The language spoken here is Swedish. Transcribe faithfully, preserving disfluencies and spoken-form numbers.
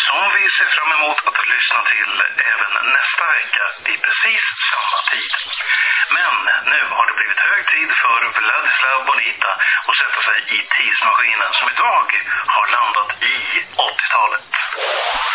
som vi ser fram emot att lyssna till även nästa vecka i precis samma tid. Men nu har det blivit hög tid för Vladislav Bonita att sätta sig i tidsmaskinen som idag har landat i åttiotalet.